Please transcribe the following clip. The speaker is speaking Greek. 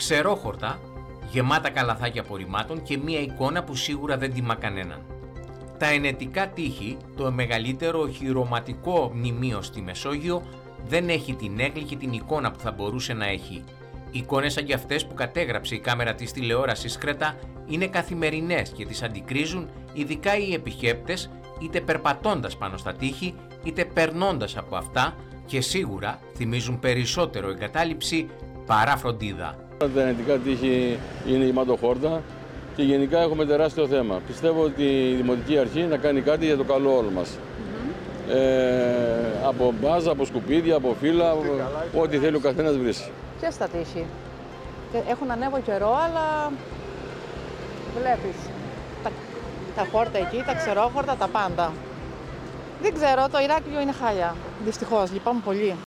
ξερόχορτα, γεμάτα καλαθάκια απορριμμάτων και μία εικόνα που σίγουρα δεν τιμά κανέναν. Τα ενετικά τείχη, το μεγαλύτερο οχυρωματικό μνημείο στη Μεσόγειο, δεν έχει την έγκλη και την εικόνα που θα μπορούσε να έχει. Εικόνες σαν και αυτές που κατέγραψε η κάμερα της τηλεόρασης Κρέτα είναι καθημερινές και τις αντικρίζουν ειδικά οι επισκέπτες, είτε περπατώντας πάνω στα τείχη, είτε περνώντας από αυτά, και σίγουρα θυμίζουν περισσότερο εγκατάλειψη παρά φροντίδα. Τα ενετικά τείχη είναι γεμάτο-χόρτα και γενικά έχουμε τεράστιο θέμα. Πιστεύω ότι η Δημοτική Αρχή να κάνει κάτι για το καλό όλων μας. Από μπάζα, από σκουπίδια, από φύλλα, ό,τι θέλει ο καθένας βρίσκει. Ποιες τα τείχη. Έχουν ανέβω καιρό, αλλά βλέπεις τα χόρτα εκεί, τα ξερόχορτα, τα πάντα. Δεν ξέρω, το Ηράκλειο είναι χάλια. Δυστυχώς, λυπάμαι πολύ.